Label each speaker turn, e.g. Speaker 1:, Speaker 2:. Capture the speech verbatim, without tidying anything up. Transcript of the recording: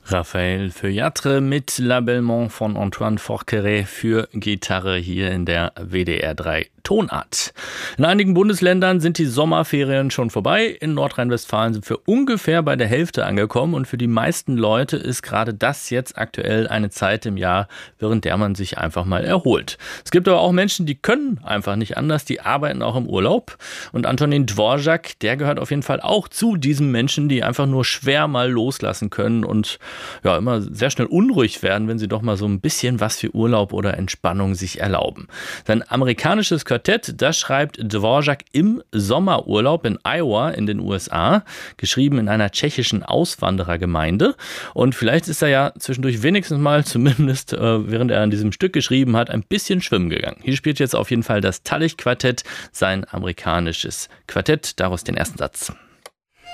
Speaker 1: Raphael Feuillatre mit La Belmont von Antoine Forqueray für Gitarre hier in der W D R drei Tonart. In einigen Bundesländern sind die Sommerferien schon vorbei. In Nordrhein-Westfalen sind wir ungefähr bei der Hälfte angekommen und für die meisten Leute ist gerade das jetzt aktuell eine Zeit im Jahr, während der man sich einfach mal erholt. Es gibt aber auch Menschen, die können einfach nicht anders, die arbeiten auch im Urlaub. Und Antonin Dvorak, der gehört auf jeden Fall auch zu diesen Menschen, die einfach nur schwer mal loslassen können und ja immer sehr schnell unruhig werden, wenn sie doch mal so ein bisschen was für Urlaub oder Entspannung sich erlauben. Sein amerikanisches Quartett, das schreibt Dvorak im Sommerurlaub in Iowa in den U S A, geschrieben in einer tschechischen Auswanderergemeinde. Und vielleicht ist er ja zwischendurch wenigstens mal, zumindest äh, während er an diesem Stück geschrieben hat, ein bisschen schwimmen gegangen. Hier spielt jetzt auf jeden Fall das Tallich-Quartett, sein amerikanisches Quartett, daraus den ersten Satz.